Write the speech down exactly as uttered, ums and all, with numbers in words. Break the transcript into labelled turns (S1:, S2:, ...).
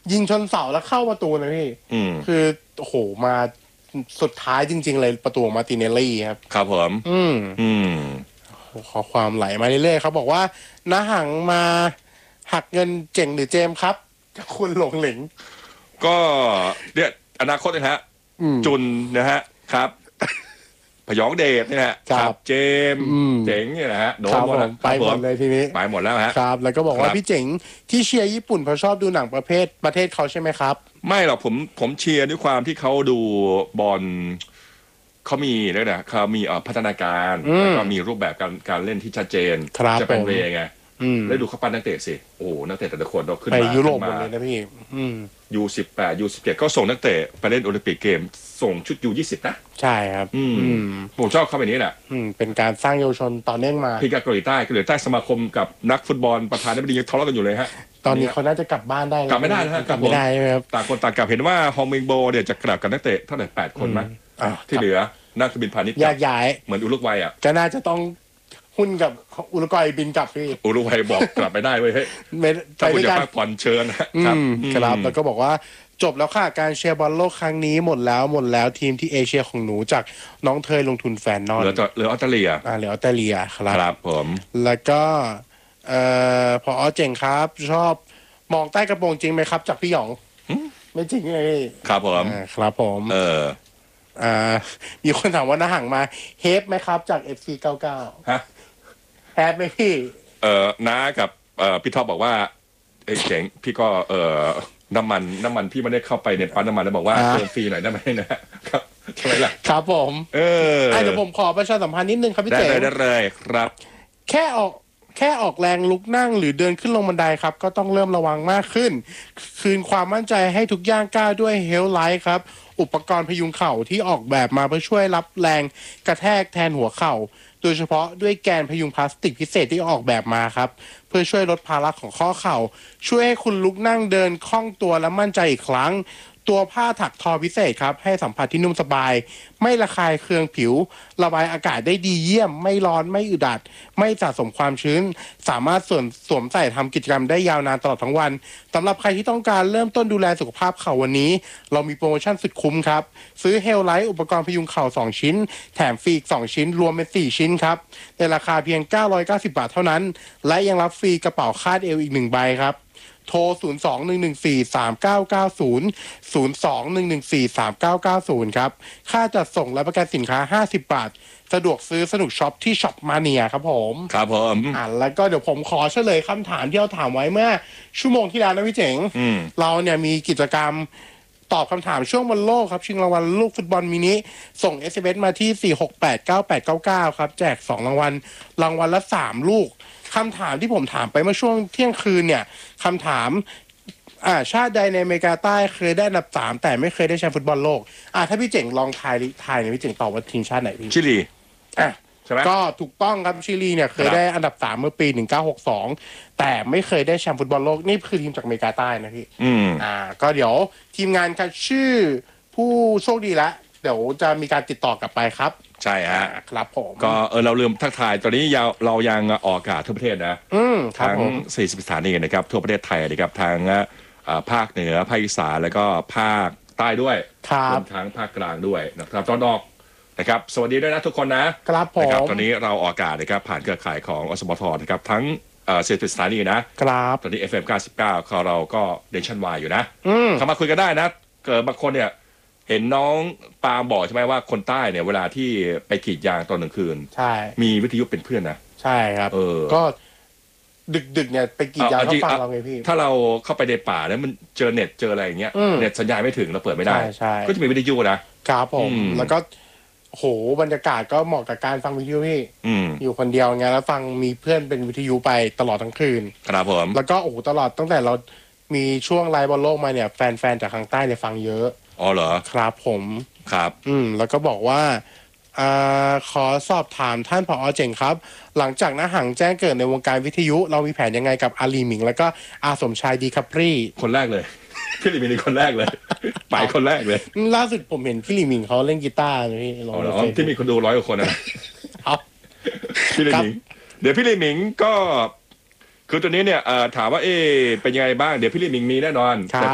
S1: ยิงชนเสาแล้วเข้าประตูนะพี่คือโอ้โหมาสุดท้ายจริงๆเลยประตูของมาร์ติเนลลี่ครับ
S2: ครับผม
S1: อืมอืมขอความไหลมาเรื่อยๆเขาบอกว่าน้าหังมาหักเงินเจ๋งหรือเจมครับจากคุณหลงเหลง
S2: ก็เนี่ยอนาคตนะฮะจุนนะฮะครับพยองเดชเนี่ยครับเจมเจ๋งเนี่ยนะฮะโดนหมด
S1: ไปหมดเลยทีนี้
S2: ไปหมดแล้วฮะ
S1: ครับแล้วก็บอกว่าพี่เจ๋งที่เชียร์ญี่ปุ่นเพราะชอบดูหนังประเภทประเทศเขาใช่ไหมครับ
S2: ไม่หรอกผมผมเชียร์ด้วยความที่เขาดูบอลเขามีเนี่ยนะเขามีพัฒนาการแล้วก็มีรูปแบบการการเล่นที่ชัดเจนจะเป็นเวไงแล้วดูเขาปั้นนักเตะสิโอ้นักเตะแต่ละคนเราขึ้นมา
S1: ไปยุโรปหมดเลยนะพี่
S2: ยูสิบแปดยูสิบเจ็ดก็ส่งนักเตะไปเล่นโอลิมปิกเกมส่งชุดยูยี่สิบนะ
S1: ใช่ครับอื
S2: มผมชอบเขาแบบนี้แหละ
S1: เป็นการสร้างเยาวชนต่อเนื่องมา
S2: พี่กับเกาหลีใต้เกาหลีใต้สมาคมกับนักฟุตบอลประธานาธิบดียังทะเลาะกันอยู่เลยฮะ
S1: ตอนนี้เขาน่าจะกลับบ้านได้
S2: กลับไม่ได้นะ
S1: กลับไม่ได้ครับ
S2: ต่างคนต่างกลับเห็นว่าฮองมิงโบเนี่ยจะกลับกับนักเตะเท่าไหร่แปดคนมั้งที่เหลือนักบินพาณิชย์
S1: แยกย้าย
S2: เหมือนอุรุกวัยอ่ะ
S1: ก็น่าจะต้องหุ้นกับอุรุกวัยบินกลับพี่
S2: อุรุกวัยบอกกลับไปได้เว้ยเฮ้ยถ้าคุณจะพักผ่อนเชิญ
S1: นะครับครับแล้วก็บอกว่าจบแล้วค่ะการเชียร์บอลโลกครั้งนี้หมดแล้วหมดแล้วทีมที่เอเชียของหนูจากน้องเทยลงทุนแฟนนอน
S2: เหลือเหลือออสเตรเลีย
S1: อ่าเหลือออสเตรเลียครับ
S2: ครับผม
S1: แล้วก็เอ่อพอเจ๋งครับชอบมองใต้กระโปรงจริงไหมครับจากพี่หยองไม่จริงเลย
S2: ครับผม
S1: ครับผม
S2: เออ
S1: อ่ามีคนถามว่าน้าห่างมาเฮฟไหมครับจาก เอฟ ซี เก้าเก้า
S2: ฮะ
S1: แฮฟไหมพี่
S2: เอ่อน้ากับเอ่อพี่ท็อปบอกว่าเอ้เจ๋งพี่ก็เอ่อน้ำมันน้ำมันพี่ไม่ได้เข้าไปในปั๊มน้ำมันแล้วบอกว่าเติมฟรีหน่อยได้ไหมนะครับใช่ไหมล่ะ
S1: ครับผม
S2: เออ
S1: เดี๋ยวผมขอประชาสัมพันธ์นิดนึงครับพี่เจ๋ง
S2: ได้เลยได้เลยครับ
S1: แค่ออกแค่ออกแรงลุกนั่งหรือเดินขึ้นลงบันไดครับก็ต้องเริ่มระวังมากขึ้นคืนความมั่นใจให้ทุกย่างก้าวด้วยเฮลไลท์ครับอุปกรณ์พยุงเข่าที่ออกแบบมาเพื่อช่วยรับแรงกระแทกแทนหัวเข่าโดยเฉพาะด้วยแกนพยุงพลาสติกพิเศษที่ออกแบบมาครับเพื่อช่วยลดภาระของข้อเข่าช่วยให้คุณลุกนั่งเดินคล่องตัวและมั่นใจอีกครั้งตัวผ้าถักทอพิเศษครับให้สัมผัสที่นุ่มสบายไม่ระคายเคืองผิวระบายอากาศได้ดีเยี่ยมไม่ร้อนไม่อึดอัดไม่สะสมความชื้นสามารถสวมสวมใส่ทำกิจกรรมได้ยาวนานตลอดทั้งวันสำหรับใครที่ต้องการเริ่มต้นดูแลสุขภาพเข่าวันนี้เรามีโปรโมชั่นสุดคุ้มครับซื้อเฮลไลท์อุปกรณ์พยุงเข่าสองชิ้นแถมฟรีอีกสองชิ้นรวมเป็นสี่ชิ้นครับในราคาเพียงเก้าร้อยเก้าสิบบาทเท่านั้นและยังรับฟรีกระเป๋าคาดเอวอีกหนึ่งใบครับโทร ศูนย์ สอง หนึ่ง หนึ่ง สี่ สาม เก้า เก้า ศูนย์ ศูนย์ สอง หนึ่ง หนึ่ง สี่ สาม เก้า เก้า ศูนย์ครับค่าจัดส่งและประกันสินค้าห้าสิบบาทสะดวกซื้อสนุกช็อปที่ช็อปมาเนียครับผม
S2: ครับผม
S1: อ่าแล้วก็เดี๋ยวผมขอเฉลยคำถามที่เราถามไว้เมื่อชั่วโมงที่แล้วนะพี่เจ๋งเราเนี่ยมีกิจกรรมตอบคำถามช่วงวันโลกครับชิงรางวัลลูกฟุตบอลมินิส่ง เอส เอ็ม เอส มาที่สี่ หก แปด เก้า แปด เก้า เก้าครับแจกสองรางวัลรางวัลละสามลูกคำถามที่ผมถามไปเมื่อช่วงเที่ยงคืนเนี่ยคำถามอ่าชาติใดในอเมริกาใต้เคยได้อันดับสามแต่ไม่เคยได้แชมป์ฟุตบอลโลกอ่าถ้าพี่เจ๋งลองทายทายเนี่ยพี่เจ๋งตอบว่าทีมชาติไหนพี่
S2: ชิลี
S1: อ่ะใช่ไหมก็ถูกต้องครับชิลีเนี่ยเคยได้อันดับสามเมื่อปีหนึ่งเก้าหกสองแต่ไม่เคยได้แชมป์ฟุตบอลโลกนี่คือทีมจากอเมริกาใต้นะพี่
S2: อืม
S1: อ่าก็เดี๋ยวทีมงานคัดชื่อผู้โชคดีแล้วเดี๋ยวจะมีการติดต่อกลับไปครับ
S2: ใช่ฮะ
S1: ครับผม
S2: ก็เออเราลืมทักทายตอนนี้เรายังออกอากาศทั่วประเทศนะทั้งสี่สิบสถานีนะครับทั่วประเทศไทยนะครับทางภาคเหนือภาคอีสานแล้วก็ภาคใต้ด้วยรวมทั้งภาคกลางด้วยนะครับตอนออกนะครับสวัสดีด้วยนะทุกคนนะครับ
S1: ผม
S2: ตอนนี้เราออกอากาศนะครับผ่านเครือข่ายของอสมทนะครับทั้งสี่สิบสถานีนะครับตอนนี้ เอฟ เอ็ม เก้าสิบเก้าของเราก็เนชั่นวายอยู่นะเข้ามาคุยกันได้นะเกิดบางคนเนี่ยเห็นน้องปาบอกใช่ไหมว่าคนใต้เนี่ยเวลาที่ไปกรีดยางตอนกลางคืน
S1: ใช่
S2: มีวิทยุเป็นเพื่อนนะ
S1: ใช่ครับ
S2: เออ
S1: ก็ดึกๆเนี่ยไปกรีดยางก็ฟังเราไงพี่
S2: ถ้าเราเข้าไปในป่าแล้วมันเจอเน็ตเจออะไรอย่างเงี้ยเน็ตสัญญาณไม่ถึงเราเปิดไม่ได้ก็จะมีวิทยุ
S1: นะครับผมแล้วก็โหบรรยากาศก็เหมาะกับการฟังวิทยุพี่อยู่คนเดียวไงแล้วฟังมีเพื่อนเป็นวิทยุไปตลอดทั้งคืน
S2: ครับผม
S1: แล้วก็โอ้โหตลอดตั้งแต่เรามีช่วงไลฟ์บอลโลกมาเนี่ยแฟนๆจากทางใต้เนี่ยฟังเยอะ
S2: อ๋อเหรอ
S1: ครับผม
S2: ครับ
S1: อืมแล้วก็บอกว่าอ่าขอสอบถามท่านผอ.เจ๋งครับหลังจากน้าหังแจ้งเกิดในวงการวิทยุเรามีแผนยังไงกับอาลีหมิงแล้วก็อาสมชายดีคัพรี
S2: คนแรกเลยพี่ลีมิงคนแรกเลยไปคนแรกเลย
S1: ล่าสุดผมเห็นพี่ลีมิงเขาเล่นกีตาร์พี่
S2: ลองที่มีคนดูร้อยกว่าคนนะครับพี่ลีมิงเดี๋ยวพี่ลีมิงก็คือตัวนี้เนี่ยถามว่าเอ๊เป็นยังไงบ้างเดี๋ยวพี่ลีมิงมีแน่นอน